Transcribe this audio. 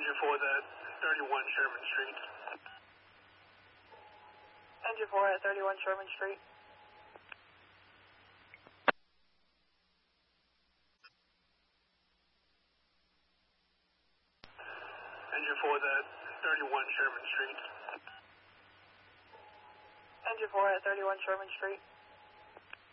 Engine 4 at 31 Sherman Street. Engine 4 at 31 Sherman Street. Engine 4 at 31 Sherman Street. Engine 4 at 31 Sherman Street.